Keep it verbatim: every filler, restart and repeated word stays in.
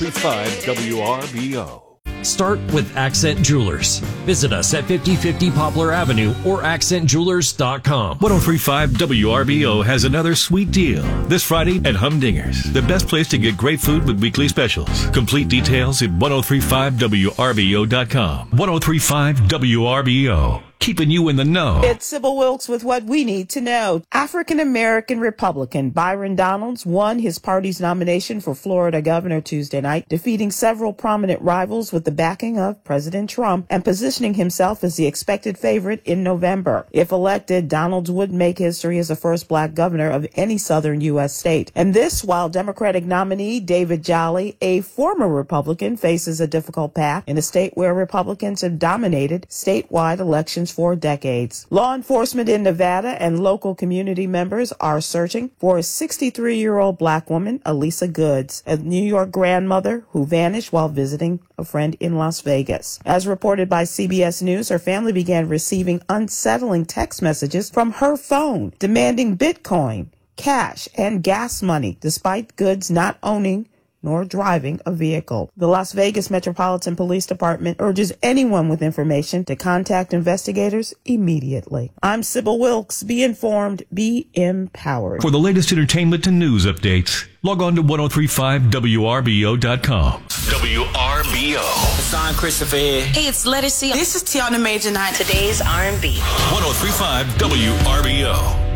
five W R B O. Start with Accent Jewelers. Visit us at fifty fifty Poplar Avenue or accent jewelers dot com. one oh three point five W R B O has another sweet deal. This Friday at Humdinger's, the best place to get great food with weekly specials. Complete details at ten thirty-five W R B O dot com. ten thirty-five W R B O. Keeping you in the know. It's Sybil Wilkes with what we need to know. African-American Republican Byron Donalds won his party's nomination for Florida governor Tuesday night, defeating several prominent rivals with the backing of President Trump and positioning himself as the expected favorite in November. If elected, Donalds would make history as the first black governor of any southern U S state. And this while Democratic nominee David Jolly, a former Republican, faces a difficult path in a state where Republicans have dominated statewide elections for decades. Law enforcement in Nevada and local community members are searching for a sixty-three-year-old black woman, Elisa Goods, a New York grandmother who vanished while visiting a friend in Las Vegas. As reported by C B S News, her family began receiving unsettling text messages from her phone demanding Bitcoin, cash, and gas money, despite Goods not owning nor driving a vehicle. The Las Vegas Metropolitan Police Department urges anyone with information to contact investigators immediately. I'm Sybil Wilkes. Be informed, be empowered. For the latest entertainment and news updates, log on to ten thirty-five W R B O dot com. W R B O. Hassan Christopher here. Hey, it's Lettuce. This is Tiana Major Knight. Today's R and B. ten thirty-five W R B O.